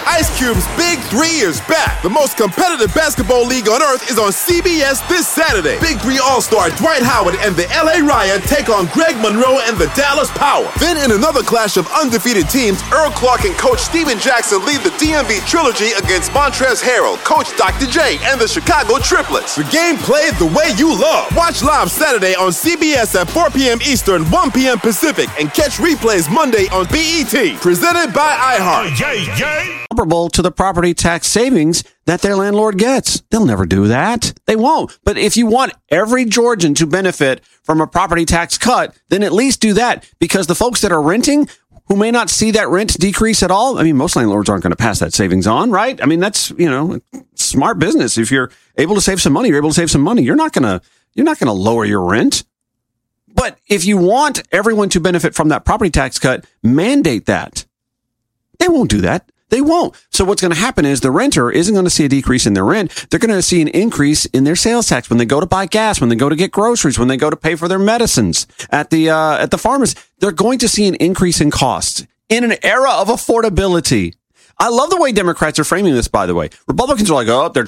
Ice Cube's Big 3 is back. The most competitive basketball league on earth is on CBS this Saturday. Big 3 All-Star Dwight Howard and the LA Ryan take on Greg Monroe and the Dallas Power. Then in another clash of undefeated teams, Earl Clark and Coach Steven Jackson lead the DMV Trilogy against Montrezl Harrell, Coach Dr. J, and the Chicago Triplets. The game played the way you love. Watch live Saturday on CBS at 4 p.m. Eastern, 1 p.m. Pacific, and catch replays Monday on BET. Presented by iHeart. Comparable to the property tax savings that their landlord gets. They'll never do that. They won't. But if you want every Georgian to benefit from a property tax cut, then at least do that, because the folks that are renting who may not see that rent decrease at all. I mean, most landlords aren't going to pass that savings on, right? I mean, that's, smart business. If you're able to save some money, you're able to save some money. You're not going to lower your rent. But if you want everyone to benefit from that property tax cut, mandate that. They won't do that. They won't. So what's going to happen is the renter isn't going to see a decrease in their rent. They're going to see an increase in their sales tax when they go to buy gas, when they go to get groceries, when they go to pay for their medicines at the pharmacy. They're going to see an increase in costs in an era of affordability. I love the way Democrats are framing this, by the way. Republicans are like,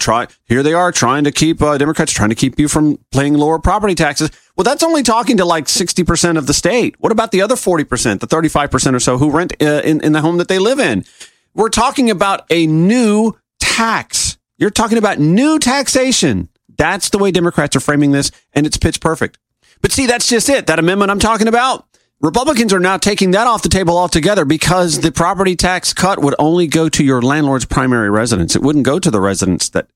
Democrats trying to keep you from paying lower property taxes. Well, that's only talking to like 60% of the state. What about the other 40%, the 35% or so who rent in the home that they live in? We're talking about a new tax. You're talking about new taxation. That's the way Democrats are framing this, and it's pitch perfect. But see, that's just it. That amendment I'm talking about, Republicans are now taking that off the table altogether, because the property tax cut would only go to your landlord's primary residence. It wouldn't go to the residence that,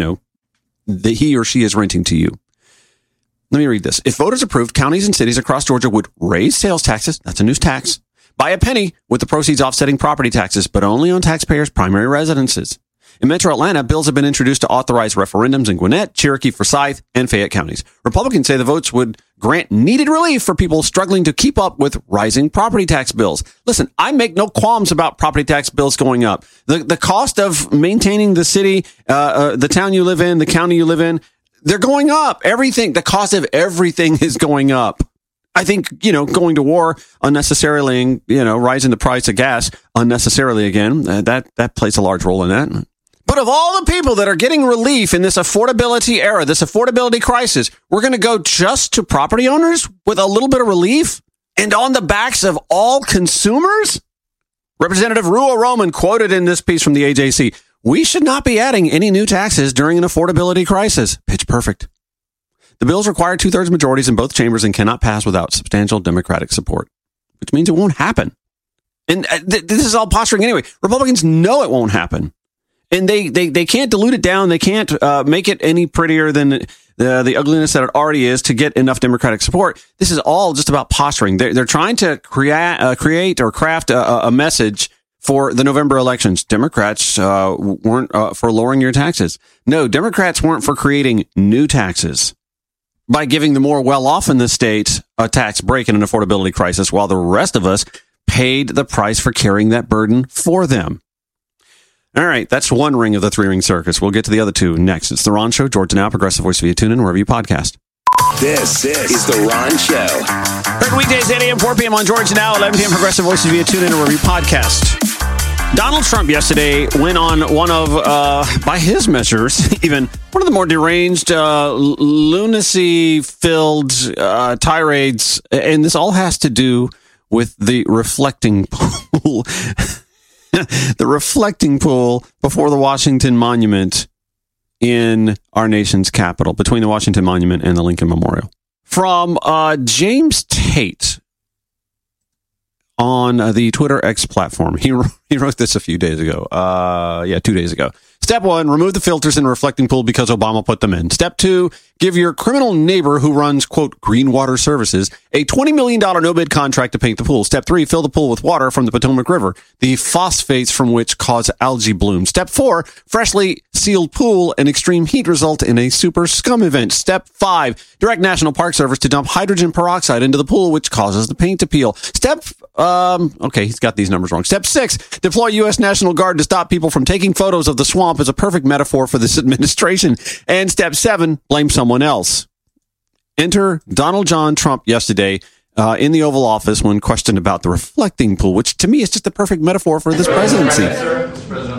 that he or she is renting to you. Let me read this. If voters approved, counties and cities across Georgia would raise sales taxes. That's a new tax. By a penny, with the proceeds offsetting property taxes, but only on taxpayers' primary residences. In Metro Atlanta, bills have been introduced to authorize referendums in Gwinnett, Cherokee, Forsyth, and Fayette counties. Republicans say the votes would grant needed relief for people struggling to keep up with rising property tax bills. Listen, I make no qualms about property tax bills going up. The cost of maintaining the city, the town you live in, the county you live in, they're going up. The cost of everything is going up. I think, going to war unnecessarily, rising the price of gas unnecessarily again, that plays a large role in that. But of all the people that are getting relief in this affordability era, this affordability crisis, we're going to go just to property owners with a little bit of relief and on the backs of all consumers? Representative Ruo Roman quoted in this piece from the AJC, "We should not be adding any new taxes during an affordability crisis." Pitch perfect. The bills require 2/3 majorities in both chambers and cannot pass without substantial Democratic support, which means it won't happen. And this is all posturing anyway. Republicans know it won't happen. And they can't dilute it down. They can't make it any prettier than the ugliness that it already is to get enough Democratic support. This is all just about posturing. They're trying to create or craft a message for the November elections. Democrats weren't for lowering your taxes. No, Democrats weren't for creating new taxes by giving the more well-off in the state a tax break in an affordability crisis, while the rest of us paid the price for carrying that burden for them. All right, that's one ring of the three-ring circus. We'll get to the other two next. It's The Ron Show, Georgia Now, Progressive Voice via TuneIn, wherever you podcast. This is The Ron Show. Heard weekdays, 8 a.m., 4 p.m. on Georgia Now, 11 p.m. Progressive Voice via TuneIn, wherever you podcast. Donald Trump yesterday went on one of, by his measures, even one of the more deranged, lunacy-filled tirades, and this all has to do with the reflecting pool. The reflecting pool before the Washington Monument in our nation's capital, between the Washington Monument and the Lincoln Memorial. From James Tate on the Twitter X platform. He wrote this a few days ago. 2 days ago. Step 1, remove the filters in the reflecting pool because Obama put them in. Step 2, give your criminal neighbor who runs, quote, Green Water Services, a $20 million no-bid contract to paint the pool. Step 3, fill the pool with water from the Potomac River, the phosphates from which cause algae bloom. Step 4, freshly sealed pool and extreme heat result in a super scum event. Step 5, direct National Park Service to dump hydrogen peroxide into the pool, which causes the paint to peel. Okay, he's got these numbers wrong. Step 6, deploy U.S. National Guard to stop people from taking photos of the swamp is a perfect metaphor for this administration. And step 7, blame someone else. Enter Donald John Trump yesterday in the Oval Office when questioned about the reflecting pool, which to me is just the perfect metaphor for this presidency.